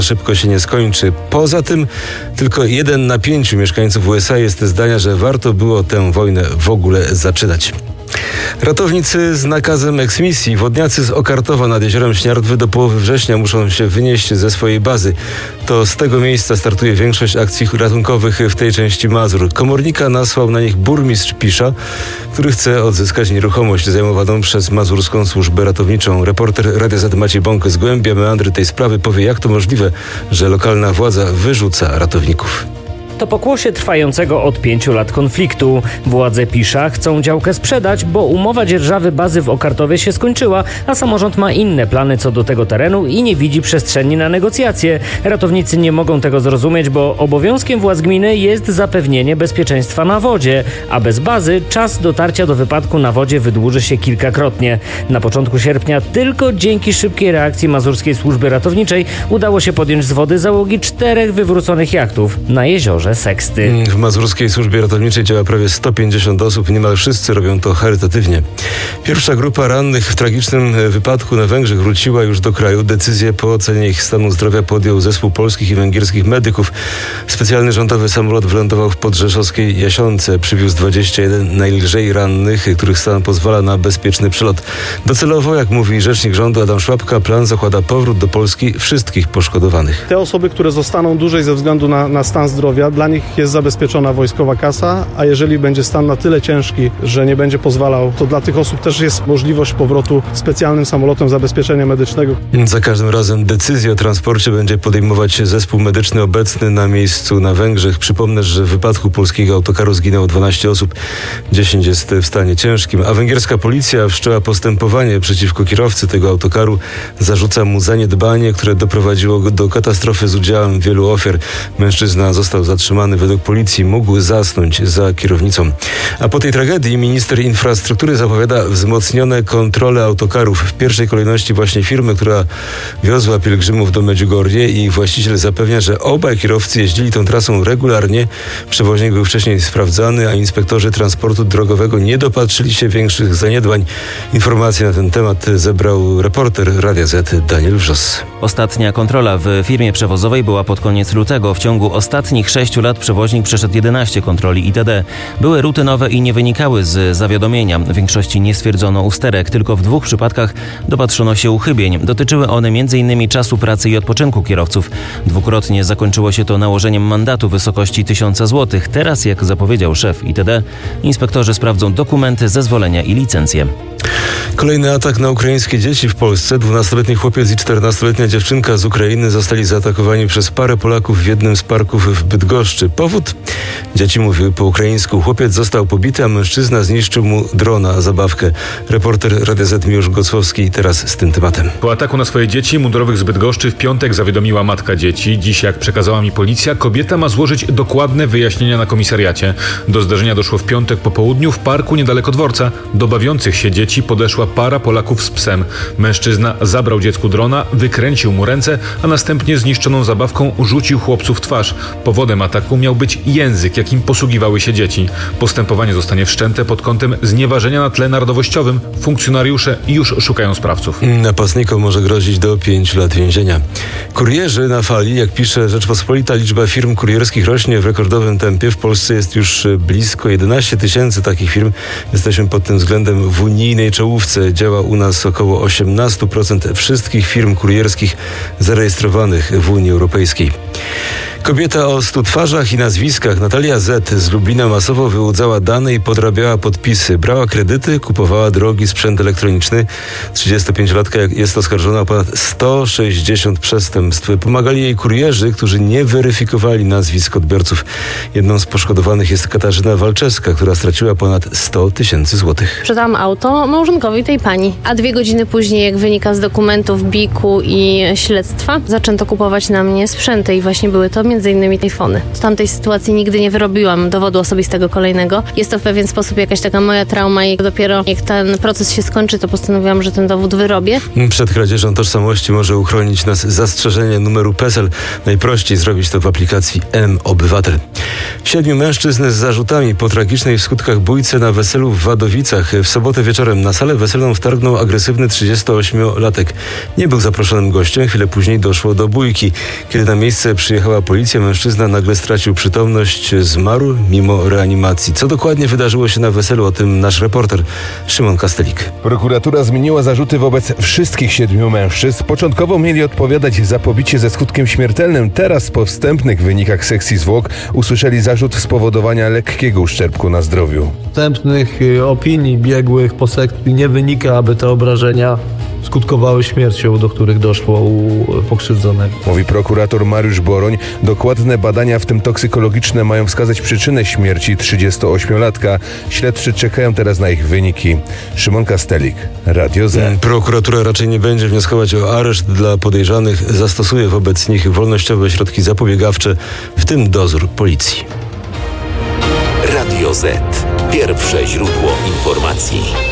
szybko się nie skończy. Poza tym tylko 1 na 5 mieszkańców USA jest zdania, że warto było tę wojnę w ogóle zaczynać. Ratownicy z nakazem eksmisji, wodniacy z Okartowa nad jeziorem Śniardwy do połowy września muszą się wynieść ze swojej bazy. To z tego miejsca startuje większość akcji ratunkowych w tej części Mazur. Komornika nasłał na nich burmistrz Pisza, który chce odzyskać nieruchomość zajmowaną przez Mazurską Służbę Ratowniczą. Reporter Radia Z Maciej Bąk zgłębia meandry tej sprawy, powie, jak to możliwe, że lokalna władza wyrzuca ratowników. To pokłosie trwającego od 5 lat konfliktu. Władze Pisza chcą działkę sprzedać, bo umowa dzierżawy bazy w Okartowie się skończyła, a samorząd ma inne plany co do tego terenu i nie widzi przestrzeni na negocjacje. Ratownicy nie mogą tego zrozumieć, bo obowiązkiem władz gminy jest zapewnienie bezpieczeństwa na wodzie, a bez bazy czas dotarcia do wypadku na wodzie wydłuży się kilkakrotnie. Na początku sierpnia tylko dzięki szybkiej reakcji Mazurskiej Służby Ratowniczej udało się podjąć z wody załogi 4 wywróconych jachtów na jeziorze Seksty. W Mazurskiej Służbie Ratowniczej działa prawie 150 osób. Niemal wszyscy robią to charytatywnie. Pierwsza grupa rannych w tragicznym wypadku na Węgrzech wróciła już do kraju. Decyzję po ocenie ich stanu zdrowia podjął zespół polskich i węgierskich medyków. Specjalny rządowy samolot wylądował w podrzeszowskiej Jasionce. Przywiózł 21 najlżej rannych, których stan pozwala na bezpieczny przelot. Docelowo, jak mówi rzecznik rządu Adam Szłapka, plan zakłada powrót do Polski wszystkich poszkodowanych. Te osoby, które zostaną dłużej ze względu na stan zdrowia, dla nich jest zabezpieczona wojskowa kasa, a jeżeli będzie stan na tyle ciężki, że nie będzie pozwalał, to dla tych osób też jest możliwość powrotu specjalnym samolotem zabezpieczenia medycznego. Za każdym razem decyzję o transporcie będzie podejmować zespół medyczny obecny na miejscu na Węgrzech. Przypomnę, że w wypadku polskiego autokaru zginęło 12 osób, 10 jest w stanie ciężkim, a węgierska policja wszczęła postępowanie przeciwko kierowcy tego autokaru. Zarzuca mu zaniedbanie, które doprowadziło go do katastrofy z udziałem wielu ofiar. Mężczyzna został zatrzymany. Według policji mógł zasnąć za kierownicą. A po tej tragedii minister infrastruktury zapowiada wzmocnione kontrole autokarów. W pierwszej kolejności właśnie firmy, która wiozła pielgrzymów do Medjugorje i właściciel zapewnia, że obaj kierowcy jeździli tą trasą regularnie. Przewoźnik był wcześniej sprawdzany, a inspektorzy transportu drogowego nie dopatrzyli się większych zaniedbań. Informacje na ten temat zebrał reporter Radia Z Daniel Wrzos. Ostatnia kontrola w firmie przewozowej była pod koniec lutego. W ciągu ostatnich 6 lat przewoźnik przeszedł 11 kontroli itd. Były rutynowe i nie wynikały z zawiadomienia. W większości nie stwierdzono usterek, tylko w 2 przypadkach dopatrzono się uchybień. Dotyczyły one m.in. czasu pracy i odpoczynku kierowców. 2-krotnie zakończyło się to nałożeniem mandatu w wysokości 1000 zł. Teraz, jak zapowiedział szef itd., inspektorzy sprawdzą dokumenty, zezwolenia i licencje. Kolejny atak na ukraińskie dzieci w Polsce. 12-letni chłopiec i 14-letnia dziewczynka z Ukrainy zostali zaatakowani przez parę Polaków w jednym z parków w Bydgoszczy. Powód? Dzieci mówiły po ukraińsku. Chłopiec został pobity, a mężczyzna zniszczył mu drona, zabawkę. Reporter Radia Z Miłosz Gocłowski teraz z tym tematem. Po ataku na swoje dzieci mundurowych z Bydgoszczy w piątek zawiadomiła matka dzieci. Dziś, jak przekazała mi policja, kobieta ma złożyć dokładne wyjaśnienia na komisariacie. Do zdarzenia doszło w piątek po południu w parku niedaleko dworca. Do bawiących się dzieci podeszła para Polaków z psem. Mężczyzna zabrał dziecku drona, wykręcił mu ręce, a następnie zniszczoną zabawką rzucił chłopcu w twarz. Powodem ataku miał być język, jakim posługiwały się dzieci. Postępowanie zostanie wszczęte pod kątem znieważenia na tle narodowościowym. Funkcjonariusze już szukają sprawców. Napastnikom może grozić do 5 lat więzienia. Kurierzy na fali, jak pisze Rzeczpospolita, liczba firm kurierskich rośnie w rekordowym tempie. W Polsce jest już blisko 11 000 takich firm. Jesteśmy pod tym względem w unijnej czołówce. Działa u nas około 18% wszystkich firm kurierskich zarejestrowanych w Unii Europejskiej. Kobieta o 100 twarzach i nazwiskach, Natalia Z. z Lublina, masowo wyłudzała dane i podrabiała podpisy. Brała kredyty, kupowała drogi sprzęt elektroniczny. 35-latka jest oskarżona o ponad 160 przestępstw. Pomagali jej kurierzy, którzy nie weryfikowali nazwisk odbiorców. Jedną z poszkodowanych jest Katarzyna Walczewska, która straciła ponad 100 000 złotych. Sprzedałam auto małżonkowi tej pani, a 2 godziny później, jak wynika z dokumentów BIK-u i śledztwa, zaczęto kupować na mnie sprzęty i właśnie były to między innymi iPhony. W tamtej sytuacji nigdy nie wyrobiłam dowodu osobistego kolejnego. Jest to w pewien sposób jakaś taka moja trauma i dopiero jak ten proces się skończy, to postanowiłam, że ten dowód wyrobię. Przed kradzieżą tożsamości może uchronić nas zastrzeżenie numeru PESEL. Najprościej zrobić to w aplikacji M-Obywatel. 7 mężczyzn z zarzutami po tragicznej w skutkach bójce na weselu w Wadowicach. W sobotę wieczorem na salę weselną wtargnął agresywny 38-latek. Nie był zaproszonym gościem, chwilę później doszło do bójki. Kiedy na miejsce przyjechała policja, mężczyzna nagle stracił przytomność, zmarł mimo reanimacji. Co dokładnie wydarzyło się na weselu, o tym nasz reporter Szymon Kastelik. Prokuratura zmieniła zarzuty wobec wszystkich 7 mężczyzn. Początkowo mieli odpowiadać za pobicie ze skutkiem śmiertelnym. Teraz po wstępnych wynikach sekcji zwłok usłyszeli zarzut spowodowania lekkiego uszczerbku na zdrowiu. Wstępnych opinii biegłych po sekcji nie wynika, aby te obrażenia skutkowały śmiercią, do których doszło u pokrzywdzonego. Mówi prokurator Mariusz Boroń. Dokładne badania, w tym toksykologiczne, mają wskazać przyczynę śmierci 38-latka. Śledczy czekają teraz na ich wyniki. Szymon Kastelik, Radio Z. Prokuratura raczej nie będzie wnioskować o areszt dla podejrzanych. Zastosuje wobec nich wolnościowe środki zapobiegawcze, w tym dozór policji. Radio Z. Pierwsze źródło informacji.